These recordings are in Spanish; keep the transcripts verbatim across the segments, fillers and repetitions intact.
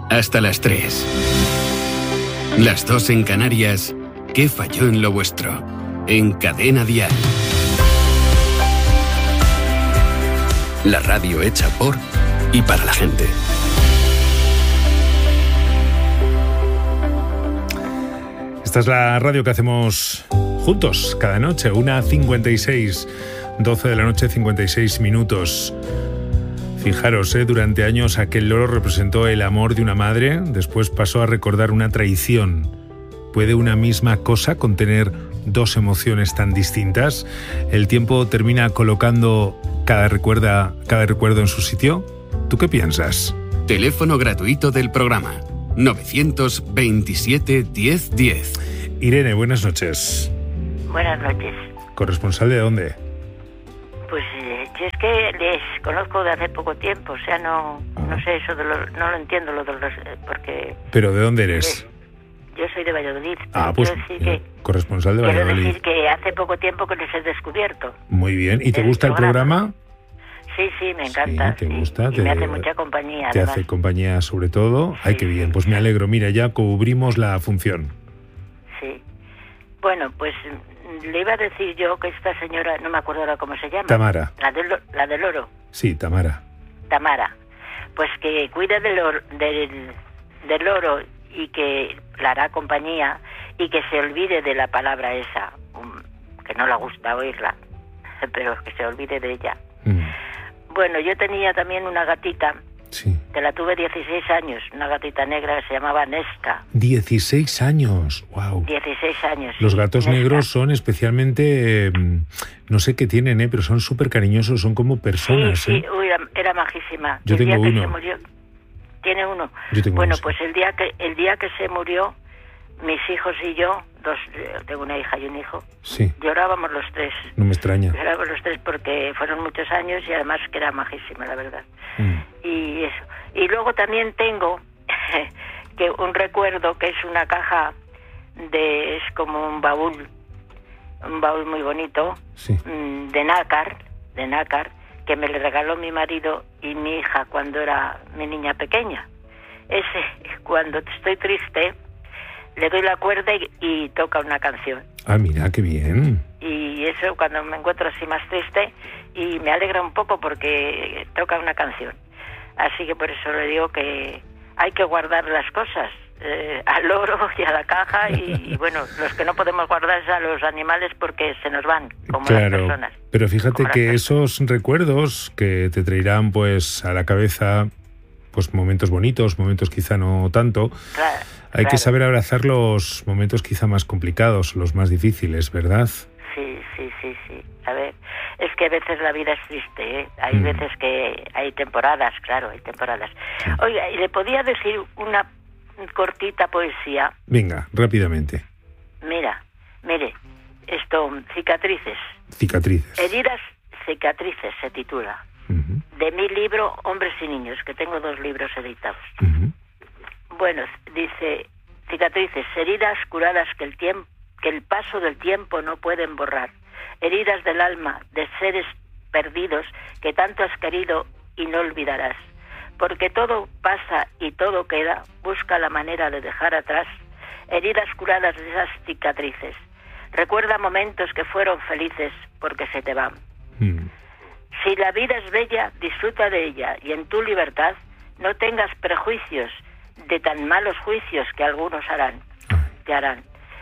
hasta las tres. Las dos en Canarias. ¿Qué falló en lo vuestro? En Cadena Dial. La radio hecha por y para la gente. Esta es la radio que hacemos juntos cada noche, una cincuenta y seis, doce de la noche, cincuenta y seis minutos. Fijaros, ¿eh? Durante años aquel loro representó el amor de una madre, después pasó a recordar una traición. ¿Puede una misma cosa contener dos emociones tan distintas? ¿El tiempo termina colocando cada, recuerda, cada recuerdo en su sitio? ¿Tú qué piensas? Teléfono gratuito del programa novecientos veintisiete diez diez. Irene, buenas noches. Buenas noches. ¿Corresponsal de dónde? Pues eh, yo es que les conozco de hace poco tiempo, o sea, no ah. no sé eso de los, no lo entiendo lo de los, porque... ¿Pero de dónde eres? Yo soy de Valladolid. Ah, pues decir que, corresponsal de Valladolid. Quiero decir que hace poco tiempo que les he descubierto. Muy bien. ¿Y te el gusta programa? el programa? Sí, sí, me encanta. Sí, te sí. gusta. Y te, me hace mucha compañía, Te además. hace compañía sobre todo. Sí, Ay, qué bien. Pues me alegro. Mira, ya cubrimos la función. Sí. Bueno, pues le iba a decir yo que esta señora, no me acuerdo ahora cómo se llama. Tamara. La del, la del oro. Sí, Tamara. Tamara. Pues que cuida del, or, del, del oro y que la hará compañía y que se olvide de la palabra esa, um, que no le gusta oírla, pero que se olvide de ella. Mm. Bueno, yo tenía también una gatita, sí, que la tuve dieciséis años, una gatita negra que se llamaba Nesca. dieciséis años, wow. dieciséis años. Los sí, gatos Nesca. negros son especialmente, eh, no sé qué tienen, eh, pero son súper cariñosos, son como personas. Sí, sí, eh. Uy, era, era majísima. Yo el tengo día que uno. se murió, ¿tiene uno? Yo tengo bueno, uno, pues sí. el día que el día que se murió, mis hijos y yo, dos, tengo una hija y un hijo, sí, llorábamos los tres. No me extraña. Llorábamos los tres porque fueron muchos años y además que era majísima, la verdad. Mm. Y eso. Y luego también tengo que un recuerdo que es una caja de, es como un baúl, un baúl muy bonito, sí, de nácar, de nácar, que me le regaló mi marido y mi hija cuando era mi niña pequeña. Ese, cuando estoy triste, le doy la cuerda y, y toca una canción. Ah, mira, qué bien. Y eso cuando me encuentro así más triste, y me alegra un poco porque toca una canción. Así que por eso le digo que hay que guardar las cosas, eh, al loro y a la caja, y, y bueno, los que no podemos guardar es a los animales porque se nos van, como claro, las personas. Pero fíjate como que esos recuerdos que te traerán pues a la cabeza pues momentos bonitos, momentos quizá no tanto, claro, hay claro. que saber abrazar los momentos quizá más complicados, los más difíciles, ¿verdad? Sí, sí, sí, sí. A ver, es que a veces la vida es triste, ¿eh? Hay mm. veces que hay temporadas, claro, hay temporadas. Sí. Oiga, ¿y le podía decir una cortita poesía? Venga, rápidamente. Mira, mire, esto, cicatrices. Cicatrices. Heridas, cicatrices se titula. Uh-huh. De mi libro Hombres y Niños, que tengo dos libros editados. Uh-huh. Bueno, dice, cicatrices, heridas curadas que el tiempo, que el paso del tiempo no pueden borrar. Heridas del alma de seres perdidos que tanto has querido y no olvidarás. Porque todo pasa y todo queda, busca la manera de dejar atrás heridas curadas de esas cicatrices. Recuerda momentos que fueron felices porque se te van. Mm. Si la vida es bella, disfruta de ella y en tu libertad no tengas prejuicios de tan malos juicios que algunos harán, te harán.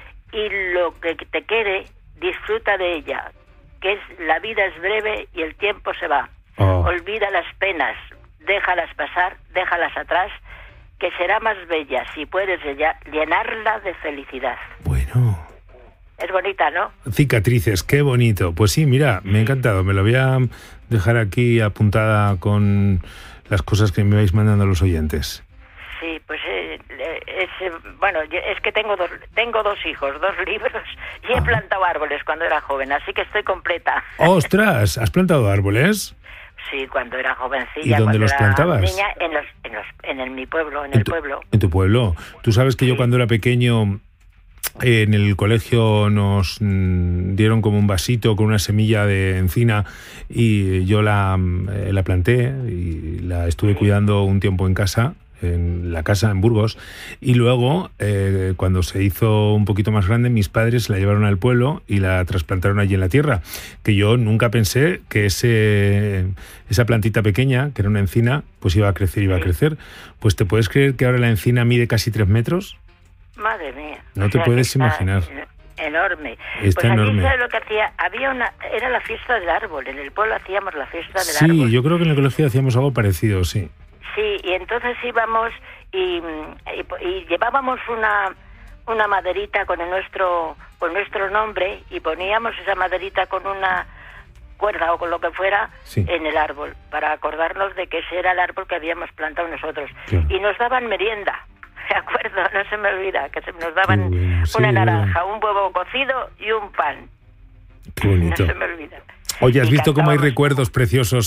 Y lo que te quede, disfruta de ella, que es la vida es breve y el tiempo se va. Oh. Olvida las penas, déjalas pasar, déjalas atrás, que será más bella si puedes llenarla de felicidad. Bueno. Es bonita, ¿no? Cicatrices, qué bonito. Pues sí, mira, me ha encantado. Me lo voy a dejar aquí apuntada con las cosas que me vais mandando los oyentes. Sí, pues eh, es, eh, bueno, es que tengo dos, tengo dos hijos, dos libros y he ah. plantado árboles cuando era joven, así que estoy completa. ¡Ostras! ¿Has plantado árboles? Sí, cuando era jovencilla. ¿Y dónde los plantabas? Niña, en, los, en, los, en el, mi pueblo, en, en el tu, pueblo. En tu pueblo. Tú sabes que sí. Yo cuando era pequeño, eh, en el colegio nos mm, dieron como un vasito con una semilla de encina y yo la, eh, la planté y la estuve sí. cuidando un tiempo en casa. en la casa en Burgos, y luego, eh, cuando se hizo un poquito más grande, mis padres la llevaron al pueblo y la trasplantaron allí en la tierra, que yo nunca pensé que ese esa plantita pequeña, que era una encina, pues iba a crecer, iba a crecer. Pues ¿te puedes creer que ahora la encina mide casi tres metros? Madre mía. No te puedes imaginar. Enorme. Está pues enorme. ¿sabes lo que hacía? Había una, era la fiesta del árbol. En el pueblo hacíamos la fiesta del sí, árbol. Sí, yo creo que en el colegio hacíamos algo parecido, sí. Sí, y entonces íbamos y, y, y llevábamos una una maderita con el nuestro con nuestro nombre y poníamos esa maderita con una cuerda o con lo que fuera sí. en el árbol para acordarnos de que ese era el árbol que habíamos plantado nosotros. Claro. Y nos daban merienda. De acuerdo, no se me olvida, que nos daban bueno, sí, una naranja, un huevo cocido y un pan. Qué bonito. No se me olvida. Oye, ¿has y visto cómo hay recuerdos preciosos